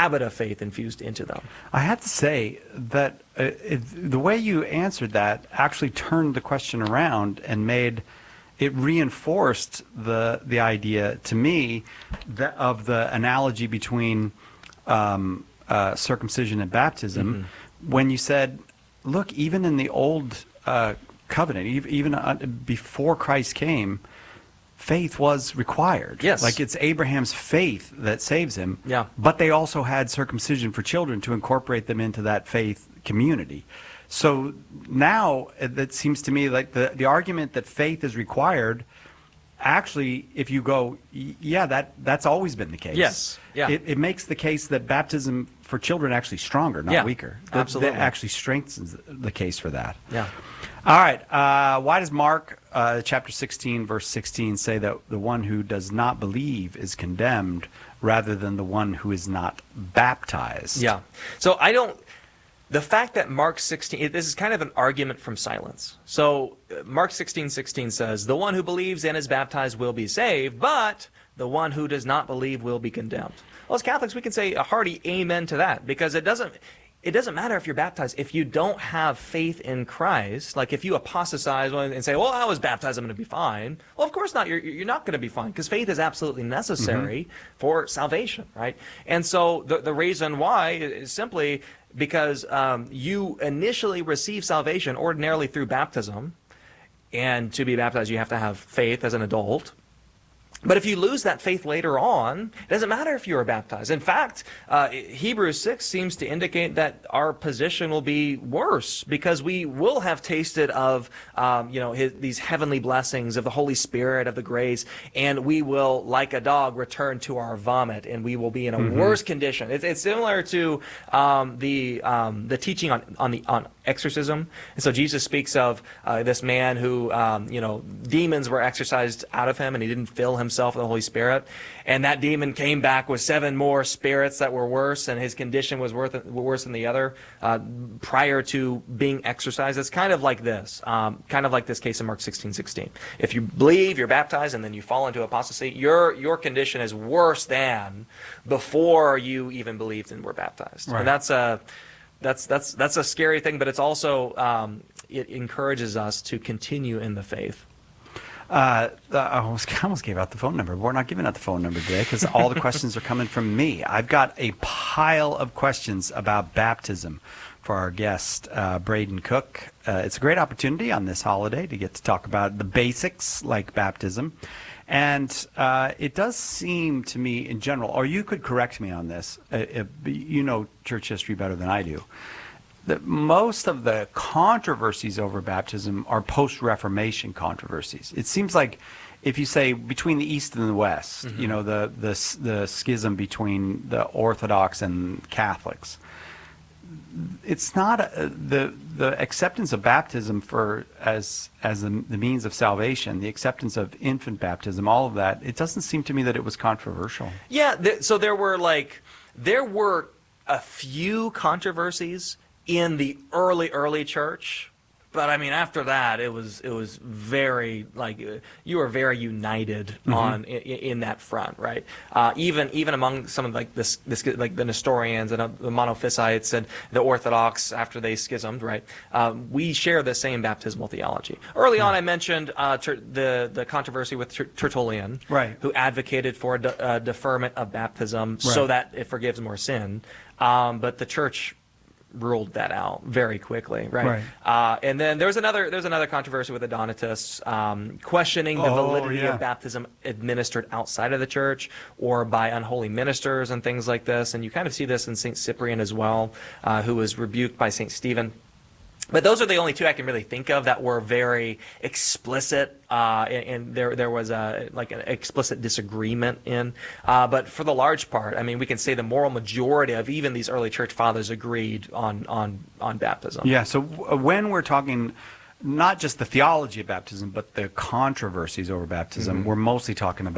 habit of faith infused into them. I have to say that the way you answered that actually turned the question around and reinforced the idea to me of the analogy between circumcision and baptism, when you said, look, even in the old covenant, even before Christ came, faith was required. Yes. Like it's Abraham's faith that saves him. Yeah. But they also had circumcision for children to incorporate them into that faith community. So now it seems to me like the argument that faith is required, actually, if you go, yeah, that's always been the case. Yes. Yeah. It makes the case that baptism for children actually stronger, not weaker. Absolutely. That actually strengthens the case for that. Yeah. All right. Why does Mark chapter 16, verse 16 say that the one who does not believe is condemned rather than the one who is not baptized? Yeah. So the fact that Mark 16, this is kind of an argument from silence. So Mark 16:16 says, the one who believes and is baptized will be saved, but the one who does not believe will be condemned. Well, as Catholics, we can say a hearty amen to that, because it doesn't matter if you're baptized. If you don't have faith in Christ, like if you apostatize and say, well, I was baptized, I'm going to be fine. Well, of course not. You're not going to be fine, because faith is absolutely necessary for salvation, right? And so the reason why is simply because you initially receive salvation ordinarily through baptism, and to be baptized you have to have faith as an adult. But if you lose that faith later on, it doesn't matter if you were baptized. In fact, Hebrews 6 seems to indicate that our position will be worse, because we will have tasted of these heavenly blessings of the Holy Spirit, of the grace, and we will, like a dog, return to our vomit, and we will be in a worse condition. It's similar to the teaching on exorcism. And so Jesus speaks of this man who, demons were exorcised out of him, and he didn't fill himself with the Holy Spirit. And that demon came back with 7 more spirits that were worse, and his condition was worse than the other prior to being exorcised. It's kind of like this case in Mark 16:16. If you believe, you're baptized, and then you fall into apostasy, your condition is worse than before you even believed and were baptized. Right. And that's a scary thing, but it's also it encourages us to continue in the faith. I almost gave out the phone number. We're not giving out the phone number today because all the questions are coming from me. I've got a pile of questions about baptism for our guest, Braden Cook. It's a great opportunity on this holiday to get to talk about the basics like baptism. And it does seem to me in general, or you could correct me on this, you know church history better than I do, that most of the controversies over baptism are post-Reformation controversies. It seems like if you say between the East and the West, the schism between the Orthodox and Catholics, it's not the acceptance of baptism as the means of salvation, the acceptance of infant baptism, all of that. It doesn't seem to me that it was controversial. Yeah, so there were a few controversies in the early church, but I mean after that it was very you were very united in that front, right? Even among some of the Nestorians and the Monophysites and the Orthodox after they schismed, right? We share the same baptismal theology. Early on, I mentioned the controversy with Tertullian, right, who advocated for a deferment of baptism so that it forgives more sin, but the church ruled that out very quickly, right? And then there's another controversy with the Donatists, questioning the validity of baptism administered outside of the church or by unholy ministers and things like this. And you kind of see this in St. Cyprian as well, who was rebuked by St. Stephen. But those are the only two I can really think of that were very explicit, and there was an explicit disagreement in. But for the large part, I mean, we can say the moral majority of even these early church fathers agreed on baptism. Yeah. So when we're talking not just the theology of baptism, but the controversies over baptism, we're mostly talking about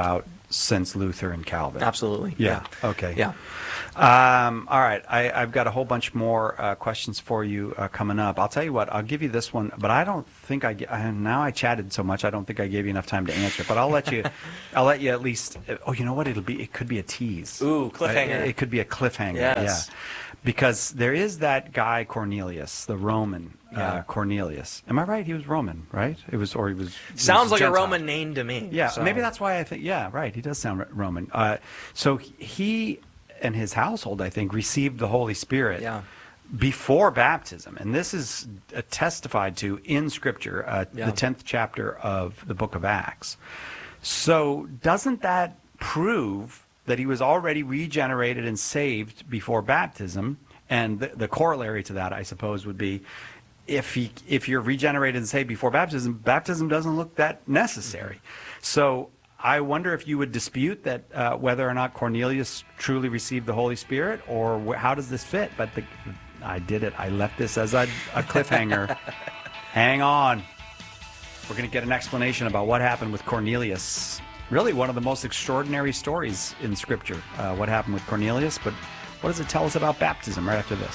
since Luther and Calvin. Absolutely. Yeah. Okay. Yeah. All right. I've got a whole bunch more questions for you coming up. I'll tell you what. I'll give you this one, but I don't think now I chatted so much. I don't think I gave you enough time to answer it. But I'll let you. I'll let you at least. Oh, you know what? It could be a tease. Ooh, cliffhanger. It could be a cliffhanger. Yes. Yeah. Because there is that guy Cornelius, the Roman Cornelius. Am I right? He was Roman, right? He was Sounds like Gentile. a Roman name to me. Yeah, so. maybe that's why I think. Yeah, right. He does sound Roman. So he and his household, I think, received the Holy Spirit before baptism, and this is testified to in Scripture, the 10th chapter of the Book of Acts. So doesn't that prove that he was already regenerated and saved before baptism? And the corollary to that, I suppose, would be if you're regenerated and saved before baptism, baptism doesn't look that necessary. So I wonder if you would dispute that whether or not Cornelius truly received the Holy Spirit, or how does this fit? But I did it. I left this as a cliffhanger. Hang on. We're going to get an explanation about what happened with Cornelius. Really one of the most extraordinary stories in Scripture, what happened with Cornelius. But what does it tell us about baptism right after this?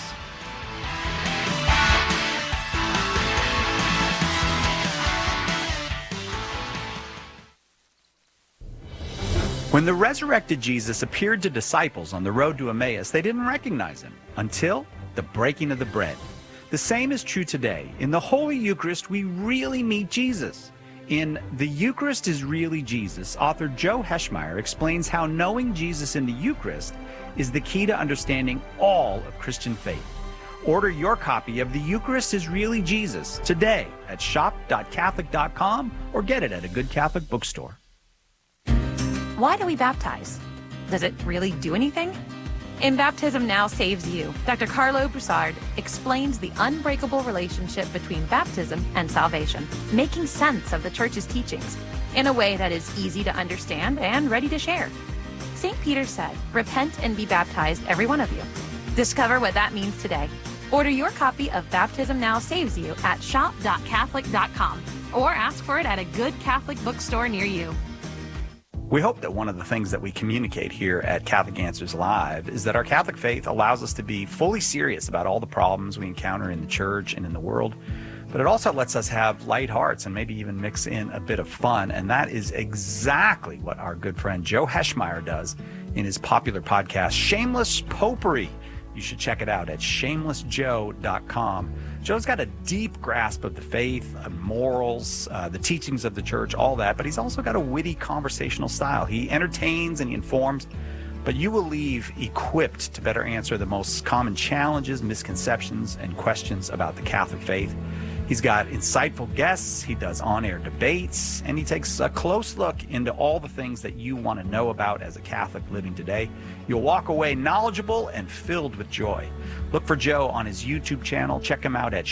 When the resurrected Jesus appeared to disciples on the road to Emmaus, they didn't recognize him until the breaking of the bread. The same is true today. In the Holy Eucharist, we really meet Jesus. In The Eucharist is Really Jesus, author Joe Heschmeyer explains how knowing Jesus in the Eucharist is the key to understanding all of Christian faith. Order your copy of The Eucharist is Really Jesus today at shop.catholic.com or get it at a good Catholic bookstore. Why do we baptize? Does it really do anything? In Baptism Now Saves You, Dr. Carlo Broussard explains the unbreakable relationship between baptism and salvation, making sense of the Church's teachings in a way that is easy to understand and ready to share. St. Peter said, "Repent and be baptized, every one of you." Discover what that means today. Order your copy of Baptism Now Saves You at shop.catholic.com or ask for it at a good Catholic bookstore near you. We hope that one of the things that we communicate here at Catholic Answers Live is that our Catholic faith allows us to be fully serious about all the problems we encounter in the church and in the world, but it also lets us have light hearts and maybe even mix in a bit of fun, and that is exactly what our good friend Joe Heschmeyer does in his popular podcast, Shameless Popery. You should check it out at shamelessjoe.com. Joe's got a deep grasp of the faith, morals, the teachings of the church, all that, but he's also got a witty conversational style. He entertains and he informs, but you will leave equipped to better answer the most common challenges, misconceptions, and questions about the Catholic faith. He's got insightful guests, he does on-air debates, and he takes a close look into all the things that you want to know about as a Catholic living today. You'll walk away knowledgeable and filled with joy. Look for Joe on his YouTube channel. Check him out at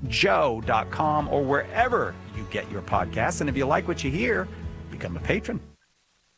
shamelessjoe.com or wherever you get your podcasts. And if you like what you hear, become a patron.